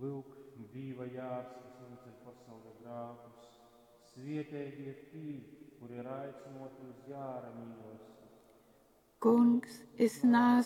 Lūk, dīva jārs, kas nocēl pasaules grēkus, svietēgie tī, kur ir aicinoti uz jāra mīlestību. Kungs, es nāc